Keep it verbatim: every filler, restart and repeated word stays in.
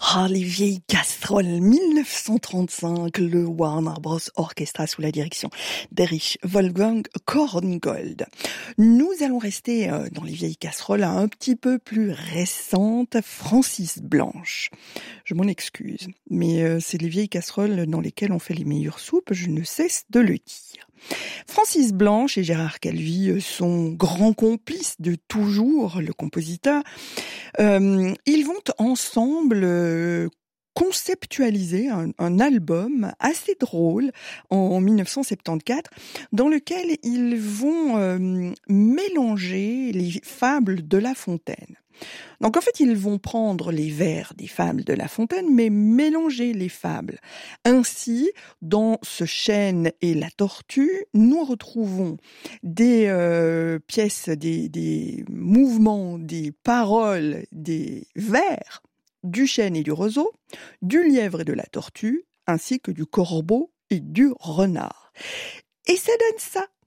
Ah, les vieilles casseroles, mille neuf cent trente-cinq, le Warner Bros. Orchestra sous la direction d'Erich Wolfgang Korngold. Nous allons rester euh, dans les vieilles casseroles un petit peu plus récentes, Francis Blanche. Je m'en excuse, mais euh, c'est les vieilles casseroles dans lesquelles on fait les meilleures soupes, je ne cesse de le dire. Francis Blanche et Gérard Calvi sont grands complices de toujours, le compositeur. Euh, ils vont ensemble euh, conceptualiser un, un album assez drôle en, en mille neuf cent soixante-quatorze dans lequel ils vont euh, mélanger les fables de La Fontaine. Donc en fait, ils vont prendre les vers des fables de La Fontaine, mais mélanger les fables. Ainsi, dans Ce chêne et la tortue, nous retrouvons des euh, pièces, des, des mouvements, des paroles, des vers du chêne et du roseau, du lièvre et de la tortue, ainsi que du corbeau et du renard. Et ça donne ça,